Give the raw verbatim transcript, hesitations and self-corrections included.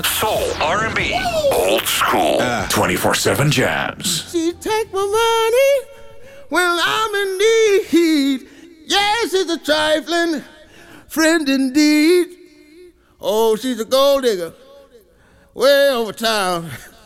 Soul, R and B, old school, twenty-four seven jams. She take my money when I'm in need. Yes, it's a trifling friend indeed. Oh, she's a gold digger way over town.